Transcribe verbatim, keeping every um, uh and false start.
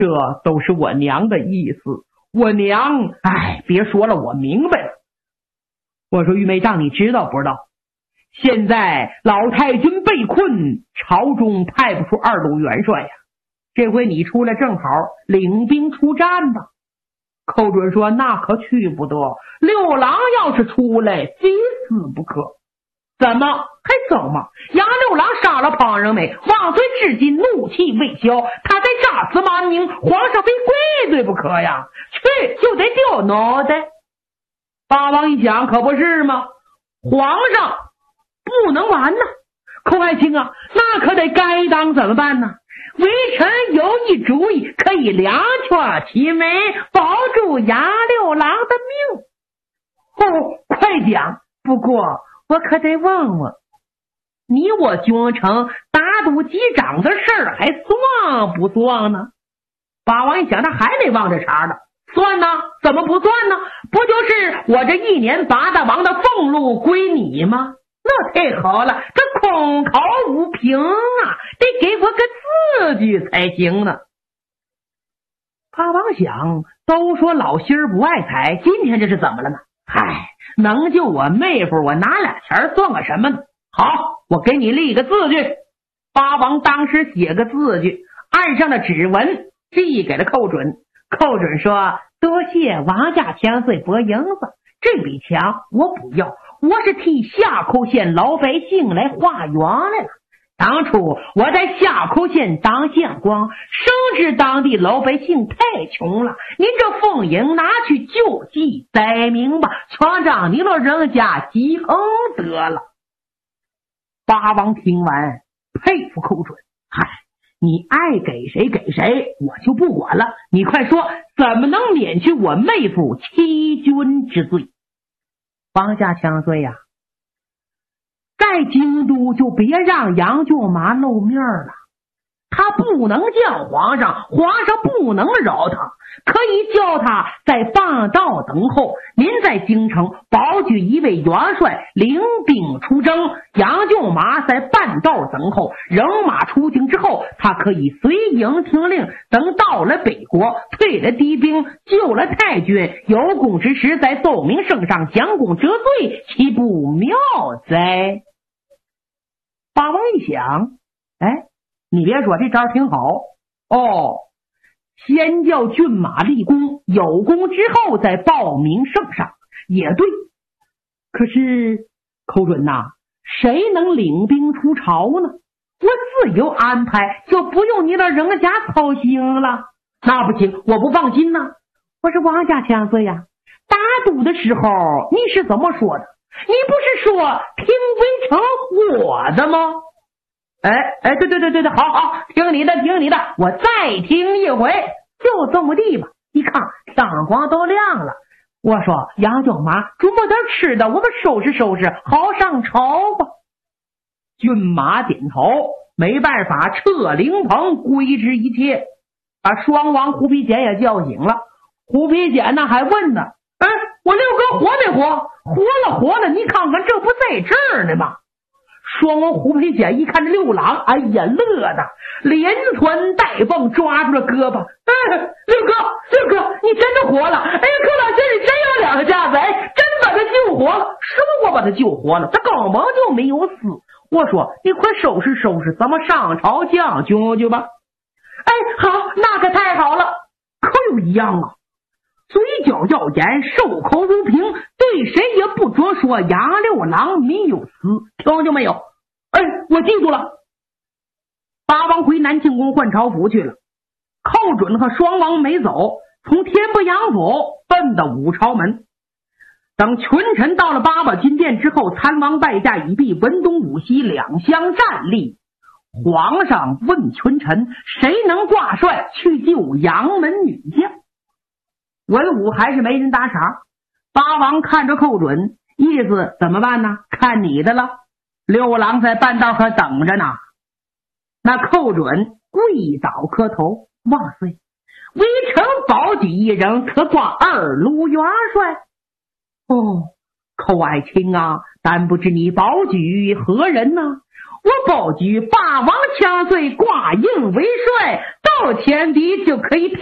这都是我娘的意思。我娘，哎，别说了，我明白了。我说玉梅丈，你知道不知道？现在老太君被困，朝中派不出二路元帅呀。这回你出来正好领兵出战吧。寇准说那可去不得，六郎要是出来非死不可。怎么还走吗？杨六郎杀了旁人没？万岁至今怒气未消，他在杀死满宁，皇上非归罪不可呀，去就得掉脑袋。八王一想，可不是吗？皇上不能完呐！寇爱卿啊，那可得该当怎么办呢？微臣有一主意，可以两全其美，保住杨六郎的命。哦，快讲！不过我可得问问，你我君臣打赌击掌的事儿还算不算呢？八王一想，他还得望着茬呢。算呢？怎么不算呢？不就是我这一年八大王的俸禄归你吗？那太好了，这空口无凭啊，得给我个字据才行呢。八王想，都说老心儿不爱财，今天这是怎么了呢？嗨，能救我妹夫，我拿俩钱算个什么呢？好，我给你立个字据。八王当时写个字据，按上了指纹，寄给了寇准。寇准说多谢王家千岁伯银子，这笔钱我不要，我是替夏口县老百姓来化缘来了。当初我在夏口县当县官，深知当地老百姓太穷了，您这俸银拿去救济灾民吧，全让您老人家积恩得了。八王听完佩服寇准，嗨，你爱给谁给谁，我就不管了。你快说，怎么能免去我妹夫欺君之罪？王家千岁呀，在京都就别让杨舅妈露面了。他不能见皇上，皇上不能饶他，可以叫他在半道等候。您在京城保举一位元帅，领兵出征，杨舅妈在半道等候，人马出京之后，他可以随营听令，等到了北国，退了敌兵，救了太君，有功之时在奏明圣上将功折罪，岂不妙哉？八王一想，哎，你别说，这招挺好哦。先叫骏马立功，有功之后再报名圣上，也对。可是寇准呐，谁能领兵出朝呢？我自由安排，就不用你老人家操心了。那不行，我不放心呐。我是王家千岁呀，打赌的时候你是怎么说的？你不是说听微臣我的吗？哎哎，对对对对对，好好，听你的听你的，我再听一回，就这么地吧。一看天光都亮了，我说杨舅妈，准备点吃的，我们收拾收拾，好上朝吧。骏马点头，没办法，撤灵棚，归置一切，把双王胡皮简也叫醒了。胡皮简呢还问呢，哎，我六哥活没活？活了活了，你看看这不在这儿呢吗？双王胡皮简一看这六郎，哎呀，乐的连窜带蹦，抓住了胳膊。哎，六哥，六哥，你真的活了！哎呀，寇老先生真有两下子，哎，真把他救活了。是我把他救活了，他根本就没有死。我说你快收拾收拾，咱们上朝将军去吧。哎，好，那可太好了。可有一样啊，嘴角耀眼，守口如瓶，对谁也不准说杨六郎没有死，听见没有？哎，我记住了。八王回南庆宫换朝府去了，寇准和双王没走，从天不阳府奔到武朝门。等群臣到了八宝金殿之后，参王拜驾已毕，文东武西两相站立。皇上问群臣，谁能挂帅去救杨门女将？文武还是没人搭茬。八王看着寇准，意思怎么办呢？看你的了。六郎在半道可等着呢。那寇准跪倒磕头，万岁，微臣保举一人，可挂二路元帅。哦，寇爱卿啊，但不知你保举何人呢？我保举霸王千岁，挂印为帅， 到田地就可以